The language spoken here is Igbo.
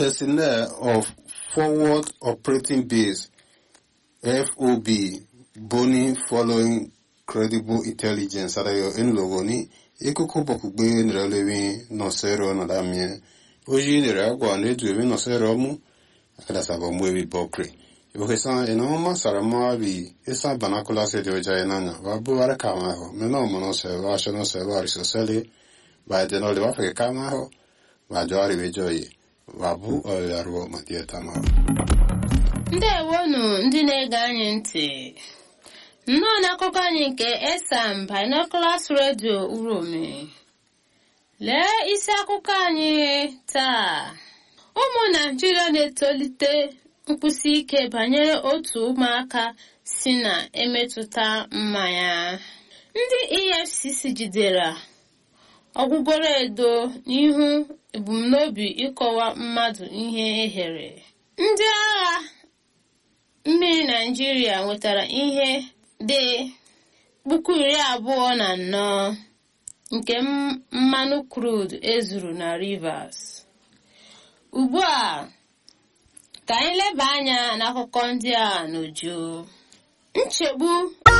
personnel of Forward Operating Base FOB Boni following credible intelligence adayo enlogoni ikuku bokugbe nrelewi nosero na damie oji nere agwa nedu ewi nosero mu akada sabo mwewi bokre yokesan enoma sarama bi esa banakula se de oja enanya babu ara kama ho meno mono se wa shono se wa risosele ba de no le wa fe kama ho ba jari bejoye babu oyaro matieta ma ndewonu ndị na-ege anyị ntị nnọọ n'akụkọ anyị nke Esam Binoculars Radio Uromi. Lee isi akụkọ anyị taa. Ụmụ Naịjirịa na-etolite nkwụsi ike banyere otu ụmụaka si na emetụta mmanya. Ndị EFCC jidere ọgwụgwọrọ edo n'ihu ebumnobi ịkọwa mmadụ ihe ehere. Ndị agha mmiri Naịjirịa nwetara ihe dị 24,000 nke mmanụ crude ezuru na Rivers. Ugbu a ka anyị leba anya n'akụkọ ndị a n'uju. Nchegbu